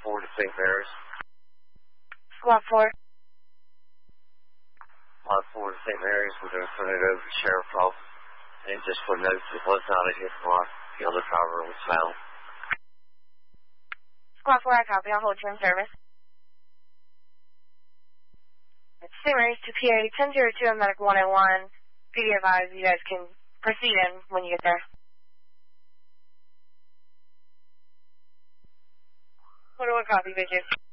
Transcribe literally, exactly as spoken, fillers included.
four to Saint Mary's. Squad four. Squad four to Saint Mary's. We're going to turn it over to Sheriff's Office. And just for notes, it was not a hit and run. The other driver was found. Squad four, I copy. I'll hold you in service. It's Saint Mary's to P A ten oh two on Medic one oh one. P D advise you guys can proceed in when you get there. What do I copy, Victor?